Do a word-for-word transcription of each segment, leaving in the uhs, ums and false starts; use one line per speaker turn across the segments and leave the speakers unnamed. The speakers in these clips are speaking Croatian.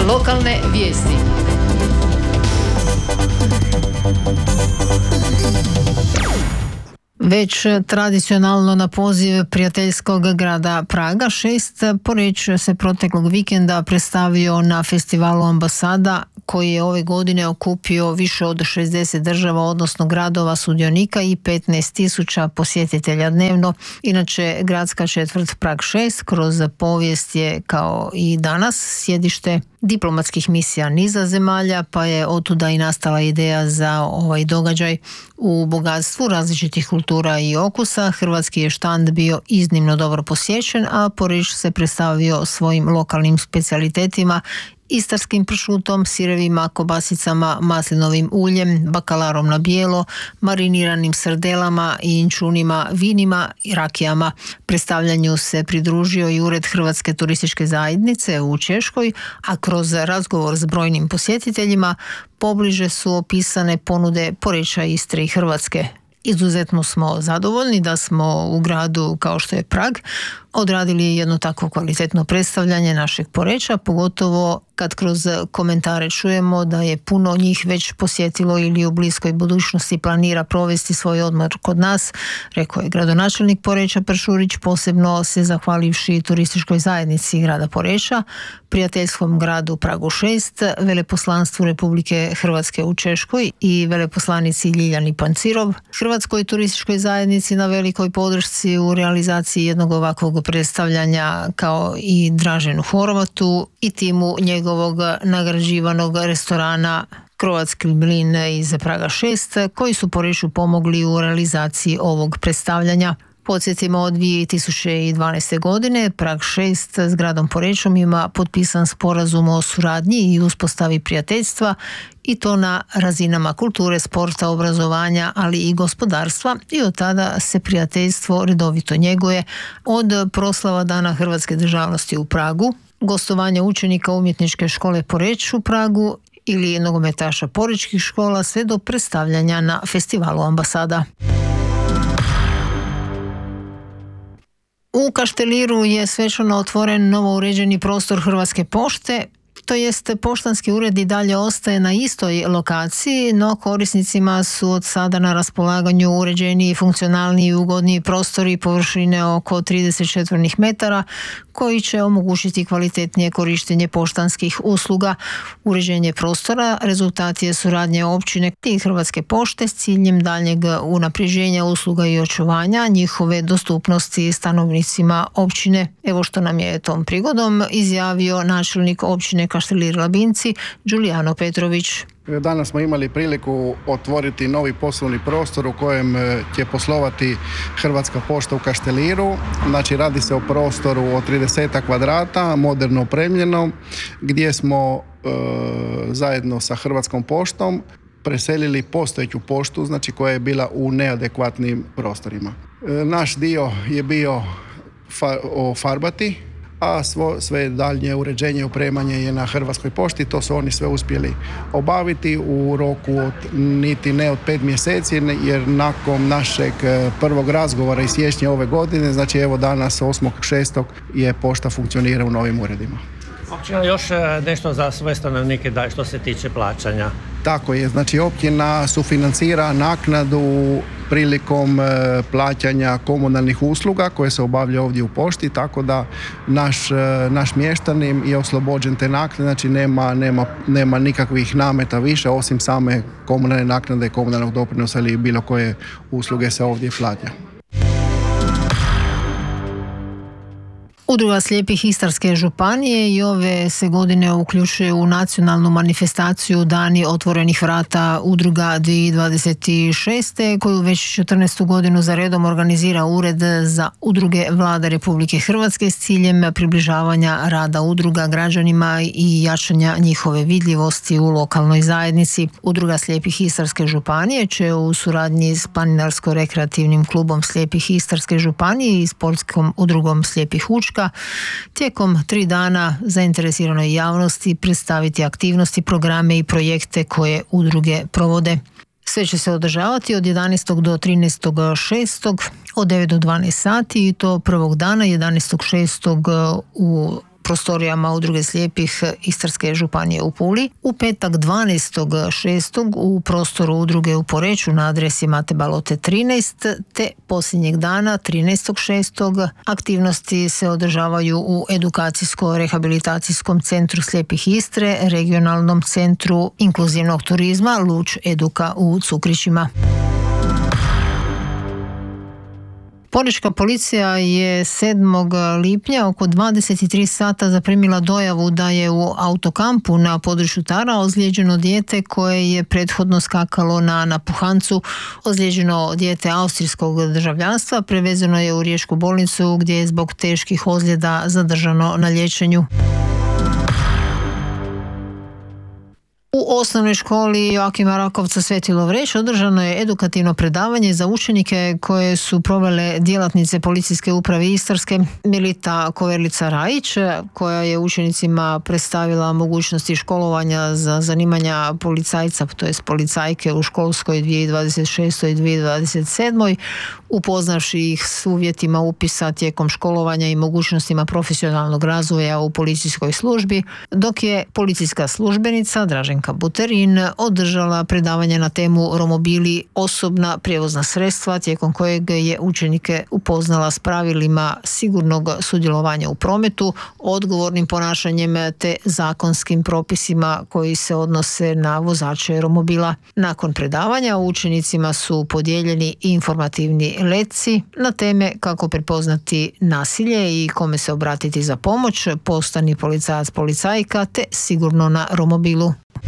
Lokalne vijesti. Već tradicionalno na poziv prijateljskog grada Praga šest, Poreč se proteklog vikenda predstavio na festivalu Ambasada, koji je ove godine okupio više od šezdeset država, odnosno gradova sudionika i petnaest tisuća posjetitelja dnevno. Inače, gradska četvrt Prag šest kroz povijest je, kao i danas, sjedište diplomatskih misija niza zemalja, pa je otuda i nastala ideja za ovaj događaj. U bogatstvu različitih kultura i okusa hrvatski je štand bio iznimno dobro posjećen, a Poreč se predstavio svojim lokalnim specijalitetima: istarskim pršutom, sirevima, kobasicama, maslinovim uljem, bakalarom na bijelo, mariniranim srdelama i inčunima, vinima i rakijama. Predstavljanju se pridružio i Ured Hrvatske turističke zajednice u Češkoj, a kroz razgovor s brojnim posjetiteljima pobliže su opisane ponude Poreča, Istre i Hrvatske. Izuzetno smo zadovoljni da smo u gradu kao što je Prag odradili jedno takvo kvalitetno predstavljanje našeg Poreča, pogotovo kad kroz komentare čujemo da je puno njih već posjetilo ili u bliskoj budućnosti planira provesti svoj odmor kod nas, rekao je gradonačelnik Poreča Pršurić, posebno se zahvalivši turističkoj zajednici grada Poreča, prijateljskom gradu Pragu šest, veleposlanstvu Republike Hrvatske u Češkoj i veleposlanici Ljiljani Pancirov, Hrvatskoj turističkoj zajednici na velikoj podršci u realizaciji jednog ovakvog predstavljanja, kao i Draženu Horvatu i timu njegovog nagrađivanog restorana Croatski mlin iz Praga šest, koji su Poreču pomogli u realizaciji ovog predstavljanja. Podsjetimo, od dvije tisuće dvanaeste. godine Prag šest s gradom Porečom ima potpisan sporazum o suradnji i uspostavi prijateljstva, i to na razinama kulture, sporta, obrazovanja, ali i gospodarstva, i od tada se prijateljstvo redovito njeguje, od proslava Dana Hrvatske državnosti u Pragu, gostovanja učenika umjetničke škole Poreč u Pragu ili nogometaša porečkih škola, sve do predstavljanja na festivalu Ambasada. U Kašteliru je svečano otvoren novo uređeni prostor Hrvatske pošte, to jest poštanski ured i dalje ostaje na istoj lokaciji, no korisnicima su od sada na raspolaganju uređeniji, funkcionalniji i ugodniji prostori površine oko trideset četvornih metara, koji će omogućiti kvalitetnije korištenje poštanskih usluga. Uređenje prostora rezultat je suradnje općine i Hrvatske pošte s ciljem daljnjeg unapređenja usluga i očuvanja njihove dostupnosti stanovnicima općine. Evo što nam je tom prigodom izjavio načelnik općine Kaštelir Labinci, Đulijano Petrović.
Danas smo imali priliku otvoriti novi poslovni prostor u kojem će poslovati Hrvatska pošta u Kašteliru. Znači, radi se o prostoru od trideset kvadrata, moderno opremljeno, gdje smo e, zajedno sa Hrvatskom poštom preselili postojeću poštu, znači koja je bila u neadekvatnim prostorima. E, naš dio je bio fa, ofarbati, a svo, sve daljnje uređenje i opremanje je na Hrvatskoj pošti. To su oni sve uspjeli obaviti u roku od, niti ne od pet mjeseci, jer nakon našeg prvog razgovora iz siječnja ove godine, znači evo danas osmog šestog je pošta funkcionira u novim uredima.
Općina još nešto za svoje stanovnike daje što se tiče plaćanja.
Tako je, znači općina sufinancira naknadu prilikom e, plaćanja komunalnih usluga koje se obavljaju ovdje u pošti, tako da naš, e, naš mještanin je oslobođen te naknade, znači nema, nema, nema nikakvih nameta više osim same komunalne naknade, komunalnog doprinosa ili bilo koje usluge se ovdje plaća.
Udruga slijepih Istarske županije i ove se godine uključuje u nacionalnu manifestaciju Dani otvorenih vrata udruga dvije tisuće dvadeset šeste. koju već četrnaestu godinu za redom organizira Ured za udruge Vlade Republike Hrvatske s ciljem približavanja rada udruga građanima i jačanja njihove vidljivosti u lokalnoj zajednici. Udruga slijepih Istarske županije će u suradnji s Planinarsko-rekreativnim klubom slijepih Istarske županije i sportskom udrugom slijepih Učka tijekom tri dana zainteresiranoj javnosti predstaviti aktivnosti, programe i projekte koje udruge provode. Sve će se održavati od jedanaestog do trinaestog šestog od devet do dvanaest sati, i to prvog dana jedanaestog šestog u prostorijama Udruge slijepih Istarske županije u Puli. U petak dvanaestog šestog u prostoru udruge u Poreču na adresi Mate Balote trinaest, te posljednjeg dana trinaestog šestog aktivnosti se održavaju u Edukacijsko-rehabilitacijskom centru slijepih Istre, regionalnom centru inkluzivnog turizma Luč Eduka u Cukrićima. Porečka policija je sedmog lipnja oko dvadeset tri sata zaprimila dojavu da je u autokampu na području Tara ozlijeđeno dijete koje je prethodno skakalo na napuhancu. Ozlijeđeno dijete austrijskog državljanstva prevezeno je u riječku bolnicu gdje je zbog teških ozljeda zadržano na liječenju. U osnovnoj školi Joakima Rakovca Sveti Lovreć održano je edukativno predavanje za učenike koje su provele djelatnice Policijske uprave Istarske. Milita Koverlica-Rajić, koja je učenicima predstavila mogućnosti školovanja za zanimanja policajca, to jest policajke u školskoj dvije tisuće dvadeset šestoj i dvije tisuće dvadeset sedmoj, upoznavši ih s uvjetima upisa tijekom školovanja i mogućnostima profesionalnog razvoja u policijskoj službi, dok je policijska službenica Draženka Buterin održala predavanje na temu romobili, osobna prijevozna sredstva, tijekom kojeg je učenike upoznala s pravilima sigurnog sudjelovanja u prometu, odgovornim ponašanjem te zakonskim propisima koji se odnose na vozače romobila. Nakon predavanja učenicima su podijeljeni informativni letci na teme kako prepoznati nasilje i kome se obratiti za pomoć, postani policajac, policajka te sigurno na romobilu.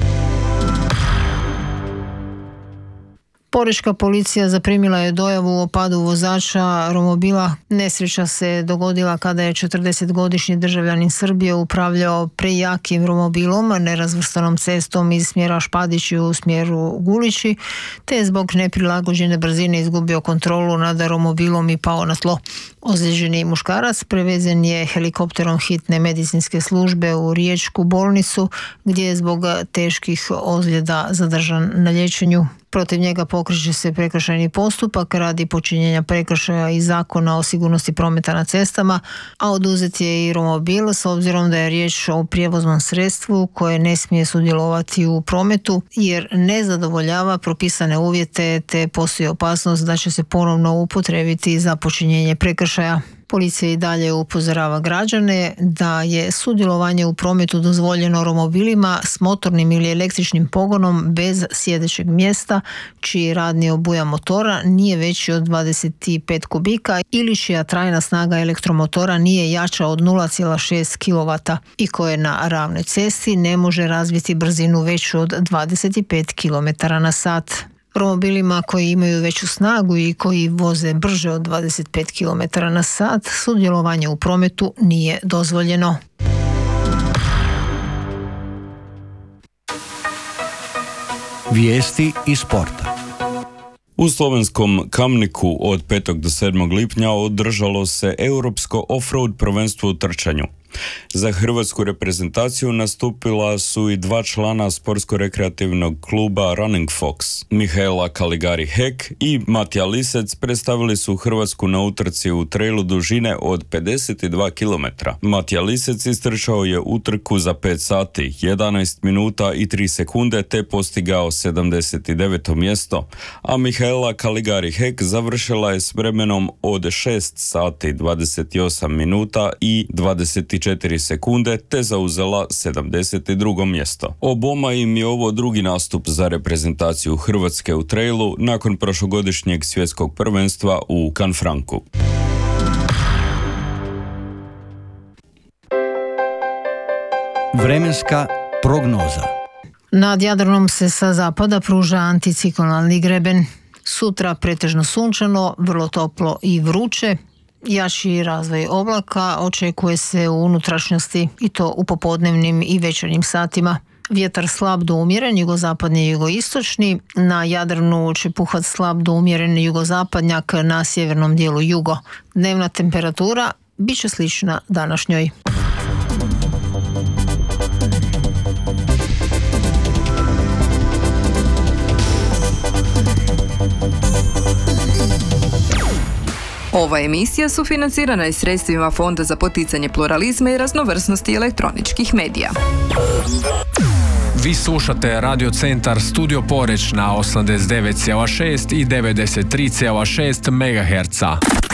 Porečka policija zaprimila je dojavu o padu vozača romobila. Nesreća se dogodila kada je četrdesetgodišnji državljanin Srbije upravljao prejakim romobilom nerazvrstanom cestom iz smjera Špadići u smjeru Gulići, te je zbog neprilagođene brzine izgubio kontrolu nad romobilom i pao na tlo. Ozlijeđeni muškarac prevezen je helikopterom hitne medicinske službe u riječku bolnicu gdje je zbog teških ozljeda zadržan na liječenju. Protiv njega pokreće se prekršajni postupak radi počinjenja prekršaja iz Zakona o sigurnosti prometa na cestama, a oduzet je i romobil s obzirom da je riječ o prijevoznom sredstvu koje ne smije sudjelovati u prometu jer ne zadovoljava propisane uvjete te postoji opasnost da će se ponovno upotrijebiti za počinjenje prekršaja. Policija i dalje upozorava građane da je sudjelovanje u prometu dozvoljeno romobilima s motornim ili električnim pogonom bez sjedećeg mjesta, čiji radni obujam motora nije veći od dvadeset pet kubika ili čija trajna snaga elektromotora nije jača od nula zarez šest kilovata i koje na ravnoj cesti ne može razviti brzinu veću od dvadeset pet kilometara na sat. Romobilima koji imaju veću snagu i koji voze brže od dvadeset pet kilometara na sat sudjelovanje u prometu nije dozvoljeno.
Vijesti iz sporta.
U slovenskom Kamniku od petog do sedmog lipnja održalo se europsko off-road prvenstvo u trčanju. Za hrvatsku reprezentaciju nastupila su i dva člana sportsko-rekreativnog kluba Running Fox. Mihaela Kaligari-Hek i Matija Lisec predstavili su Hrvatsku na utrci u trailu dužine od pedeset dva kilometra. Matija Lisec istrčao je utrku za pet sati, jedanaest minuta i tri sekunde te postigao sedamdeset deveto mjesto, a Mihaela Kaligari-Hek završila je s vremenom od šest sati, dvadeset osam minuta i dvadeset četiri sekunde te zauzela sedamdeset drugo mjesto. Oboma im je ovo drugi nastup za reprezentaciju Hrvatske u trailu nakon prošlogodišnjeg svjetskog prvenstva u Canfrancu.
Vremenska prognoza.
Nad Jadranom se sa zapada pruža anticiklonalni greben. Sutra pretežno sunčano, vrlo toplo i vruće. Jači razvoj oblaka očekuje se u unutrašnjosti i to u popodnevnim i večernjim satima. Vjetar slab do umjeren, jugozapadni i jugoistočni. Na Jadranu će puhat slab do umjeren jugozapadnjak, na sjevernom dijelu jugo. Dnevna temperatura bit će slična današnjoj.
Ova emisija sufinancirana je sredstvima Fonda za poticanje pluralizma i raznovrsnosti elektroničkih medija.
Vi slušate Radio Centar Studio Poreč na osamdeset devet zarez šest i devedeset tri zarez šest megaherca.